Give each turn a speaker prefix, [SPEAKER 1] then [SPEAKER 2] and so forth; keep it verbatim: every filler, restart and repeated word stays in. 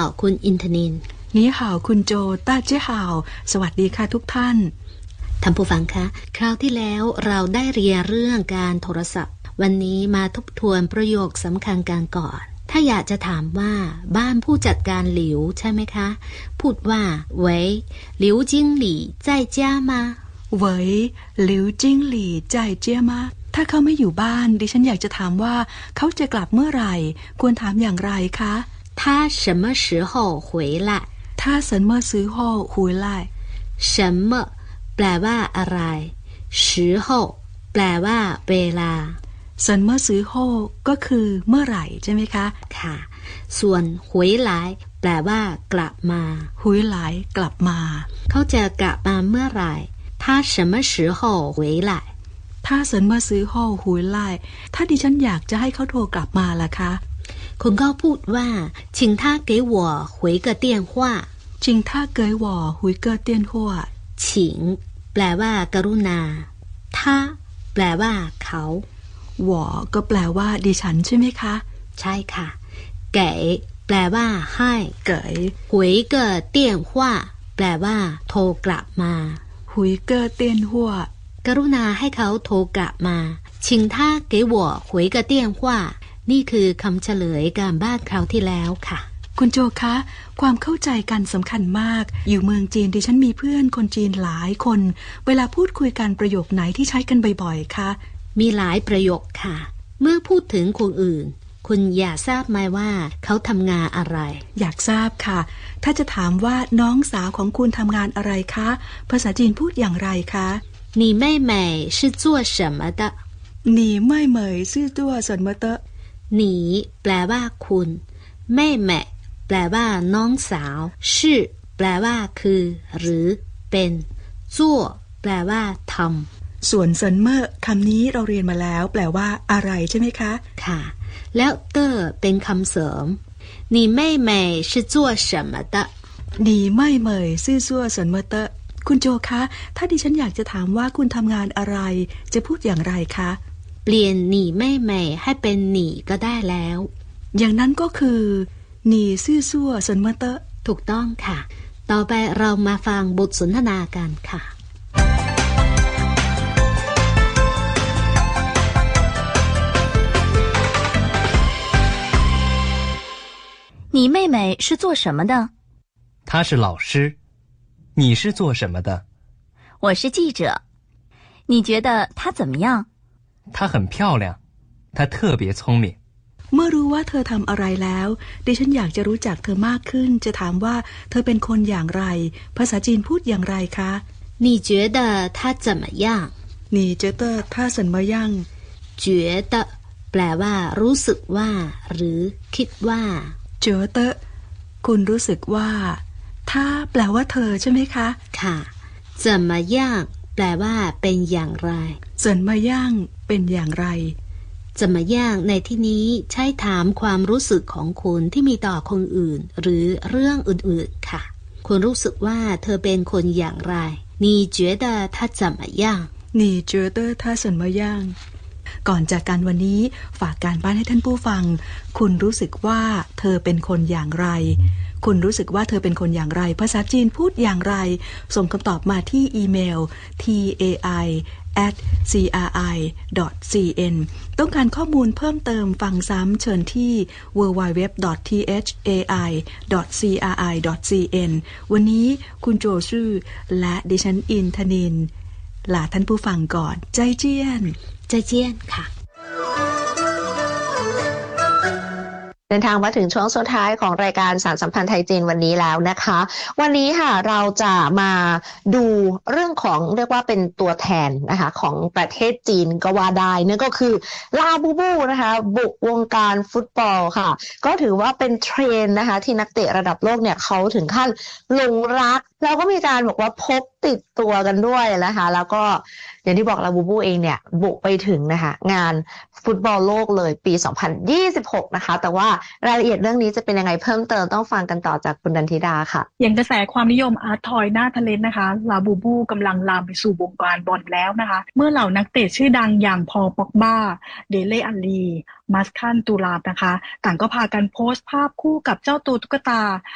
[SPEAKER 1] คุณอินทนิน
[SPEAKER 2] นี่ห่าวคุณโจต้าเจ้าห่าวสวัสดีค่ะทุกท่าน
[SPEAKER 1] ท่านผู้ฟังคะคราวที่แล้วเราได้เรียนเรื่องการโทรศัพท์วันนี้มาทบทวนประโยคสำคัญกันก่อนถ้าอยากจะถามว่าบ้านผู้จัดการหลิวใช่ไหมคะพูดว่าเว่ยหลิวจิ้งหลี่在家吗
[SPEAKER 2] เว่ยหลิวจิ้งหลี่在家吗ถ้าเขาไม่อยู่บ้านดิฉันอยากจะถามว่าเขาจะกลับเมื่อไหร่ควรถามอย่างไรคะ
[SPEAKER 1] 他什么时候回来
[SPEAKER 2] 他什么时候回来
[SPEAKER 1] 什么แปลว่าอะไร时候แปลว่าเวลา
[SPEAKER 2] 什么时候ก็คือเมื่อไหร่ใช่ไหมคะ
[SPEAKER 1] ค่ะส่วน回来แปลว่ากลับมา
[SPEAKER 2] 回来กลับมา
[SPEAKER 1] เขาจะกลับมาเมื่อไหร่他什么时候回来
[SPEAKER 2] ถ้า什么时候回来ถ้าดิฉันอยากจะให้เขาโทรกลับมาล่ะคะ
[SPEAKER 1] คุณก็พูดว่า请他给我回个电话
[SPEAKER 2] 请他给我回个电话
[SPEAKER 1] 请แปลว่ากรุณา他แปลว่าเขา
[SPEAKER 2] 我ก็แปลว่าดิฉันใช่ไหมคะ
[SPEAKER 1] ใช่ค่ะเก๋แปลว่าให้
[SPEAKER 2] เก๋
[SPEAKER 1] 回个电话แปลว่าโทรกลับมา
[SPEAKER 2] 回个电话
[SPEAKER 1] กรุณาให้เขาโทรกลับมา请他给我回个电话นี่คือคำเฉลยการบ้านคราวที่แล้วค่ะ
[SPEAKER 2] คุณโจคะความเข้าใจกันสำคัญมากอยู่เมืองจีนดิฉันมีเพื่อนคนจีนหลายคนเวลาพูดคุยกันประโยคไหนที่ใช้กันบ่อยๆคะ
[SPEAKER 1] มีหลายประโยคค่ะเมื่อพูดถึงคนอื่นคุณอยากทราบไหมว่าเขาทำงานอะไร
[SPEAKER 2] อยากทราบค่ะถ้าจะถามว่าน้องสาวของคุณทำงานอะไรคะภาษาจีนพูดอย่างไรคะ
[SPEAKER 1] 你妹妹是做什么的
[SPEAKER 2] 你妹妹是做什么的
[SPEAKER 1] หนีแปลว่าคุณแม่แม่แปลว่าน้องสาวชื่อแปลว่าคือหรือเป็นจั่วแปลว่าท
[SPEAKER 2] ำส่วนเซินเม่อคำนี้เราเรียนมาแล้วแปลว่าอะไรใช่ไหมคะ
[SPEAKER 1] ค่ะแล้วเตอร์เป็นคำเสริม你妹妹是做什么的
[SPEAKER 2] 你妹妹是做什么的คุณโจคะถ้าดิฉันอยากจะถามว่าคุณทำงานอะไรจะพูดอย่างไรคะ
[SPEAKER 1] เปลี่ยนหนีไม่ใหม่ให้เป็นหนีก็ได้แล้ว
[SPEAKER 2] อย่างนั้นก็คือหนีซื่อซั่วสนเมเตอร์
[SPEAKER 1] ถูกต้องค่ะต่อไปเรามาฟังบทสนทนากันค่ะ
[SPEAKER 3] 你妹妹是做什么的？
[SPEAKER 4] 她是老师。你是做什么的？
[SPEAKER 3] 我是记者。你觉得她怎么样？
[SPEAKER 4] 她很漂亮，她特别聪明。
[SPEAKER 2] เมื่อรู้ว่าเธอทำอะไรแล้วดิฉันอยากจะรู้จักเธอมากขึ้นจะถามว่าเธอเป็นคนอย่างไรภาษาจีนพูดอย่างไรคะ
[SPEAKER 1] 你觉得她怎么样
[SPEAKER 2] 你觉得她怎么样
[SPEAKER 1] 觉得แปลว่ารู้สึกว่าหรือคิดว่า
[SPEAKER 2] เจอเตอคุณรู้สึกว่าถ้าแปลว่าเธอใช่ไหมคะ
[SPEAKER 1] ค่ะ怎么样แปลว่าเป็นอย่างไร
[SPEAKER 2] 怎么样เป็นอย่างไร
[SPEAKER 1] 怎么样ในที่นี้ใช้ถามความรู้สึกของคุณที่มีต่อคนอื่นหรือเรื่องอื่นๆค่ะคุณรู้สึกว่าเธอเป็นคนอย่างไร你觉得她怎么样
[SPEAKER 2] 你觉得她怎么样ก่อนจากกันวันนี้ฝากการบ้านให้ท่านผู้ฟังคุณรู้สึกว่าเธอเป็นคนอย่างไรคุณรู้สึกว่าเธอเป็นคนอย่างไรภาษาจีนพูดอย่างไรส่งคำตอบมาที่อีเมล ที เอ ไอ แอท ซี อาร์ ไอ ดอท ซี เอ็น ต้องการข้อมูลเพิ่มเติมฟังซ้ำเชิญที่ ดับเบิลยู ดับเบิลยู ดับเบิลยู ดอท ที เอช เอ ไอ ดอท ซี อาร์ ไอ ดอท ซี เอ็น วันนี้คุณโจซื่อและดิฉันอินทนินลาท่านผู้ฟังก่อนใจเจี้ยน
[SPEAKER 1] ใจเจี้ยนค่ะ
[SPEAKER 5] เดินทางมาถึงช่วงสุดท้ายของรายการสารสัมพันธ์ไทยจีนวันนี้แล้วนะคะวันนี้ค่ะเราจะมาดูเรื่องของเรียกว่าเป็นตัวแทนนะคะของประเทศจีนก็ว่าได้นั่นก็คือลาบูบูนะคะบุกวงการฟุตบอลค่ะก็ถือว่าเป็นเทรนด์นะคะที่นักเตะระดับโลกเนี่ยเขาถึงขั้นหลงรักแล้วก็มีการบอกว่าพกติดตัวกันด้วยนะคะแล้วก็อย่างที่บอกลาบูบูเองเนี่ยบุกไปถึงนะคะงานฟุตบอลโลกเลยปีสองพันยี่สิบหกนะคะแต่ว่ารายละเอียดเรื่องนี้จะเป็นยังไงเพิ่มเติมต้องฟังกันต่อจากคุณดันธิดาค่ะ
[SPEAKER 6] อย่างกระแสความนิยมอาร์ตทอยหน้าทะเลนนะคะลาบูบูกำลังลามไปสู่วงการบอลแล้วนะคะเมื่อเหล่านักเตะชื่อดังอย่างพอล ป็อกบ้าเดเล่อัลลีมัสคันตูลาบนะคะต่างก็พากันโพสต์ภาพคู่กับเจ้าตัวตุ๊กตา